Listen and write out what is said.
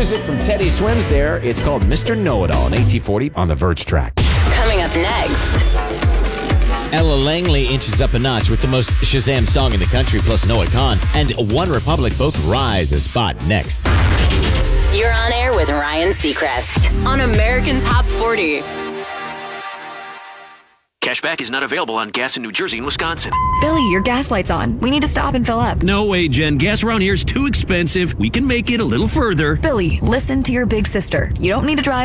music from Teddy Swims there. It's called Mr. Know-It-All on AT40 on the Verge track. Coming up next. Ella Langley inches up a notch with the most Shazam song in the country, plus Noah Khan. And One Republic both rise a spot next. You're on air with Ryan Seacrest on American Top 40. Cashback is not available on gas in New Jersey and Wisconsin. Billy, your gas light's on. We need to stop and fill up. No way, Jen. Gas around here is too expensive. We can make it a little further. Billy, listen to your big sister. You don't need to drive